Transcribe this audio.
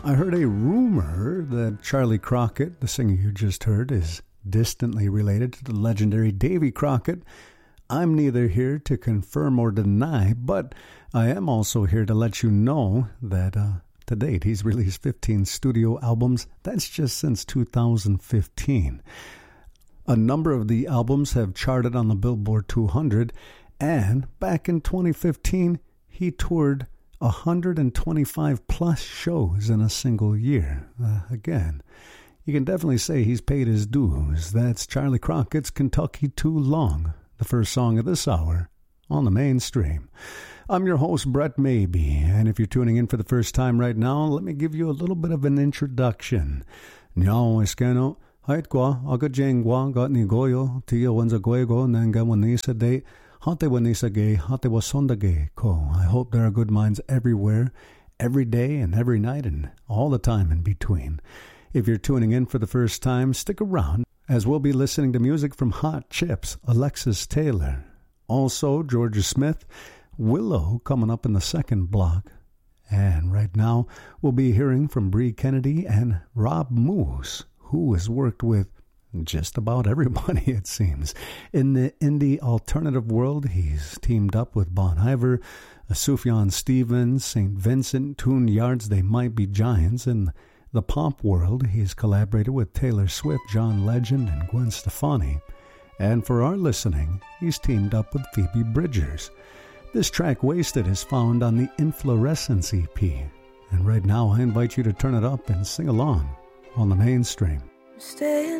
I heard a rumor that Charlie Crockett, the singer you just heard, is distantly related to the legendary Davy Crockett. I'm neither here to confirm or deny, but I am also here to let you know that to date he's released 15 studio albums. That's just since 2015. A number of the albums have charted on the Billboard 200, and back in 2015, he toured 125 plus shows in a single year. Again, you can definitely say he's paid his dues. That's Charlie Crockett's Kentucky Too Long, the first song of this hour on the Mainstream. I'm your host, Brett Maybe, and if you're tuning in for the first time right now, let me give you a little bit of an introduction. Nyao eskeno, haitkwa, agajengwa, got ni goyo, tia wenza guego, nanga wanisa de. Hate wanisage, hate wasondage ko. I hope there are good minds everywhere, every day and every night and all the time in between. If you're tuning in for the first time, stick around as we'll be listening to music from Hot Chips, Alexis Taylor. Also, Georgia Smith, Willow coming up in the second block. And right now, we'll be hearing from Bree Kennedy and Rob Moose, who has worked with just about everybody, it seems. In the indie alternative world, he's teamed up with Bon Iver, Sufjan Stevens, St. Vincent, Tune Yards, They Might Be Giants. In the pop world, he's collaborated with Taylor Swift, John Legend, and Gwen Stefani. And for our listening, he's teamed up with Phoebe Bridgers. This track, Wasted, is found on the Inflorescence EP. And right now, I invite you to turn it up and sing along on the Mainstream. Staying